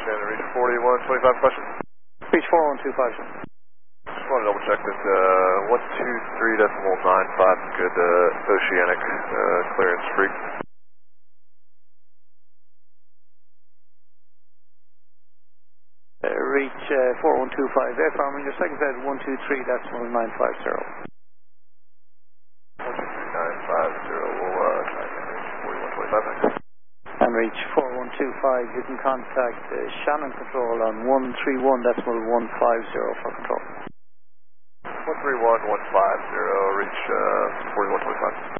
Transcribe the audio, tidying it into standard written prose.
Shannon, reach 4125 question. Reach 4125, sir. Just want to double check that 123.95 is good oceanic clearance freak. Reach 4125, airfarm on your second flight 123.950. 123.950, we'll try to reach 4125 next. And reach 4125, you can contact Shannon Control on 131.150 for control. 131.150, reach 4125.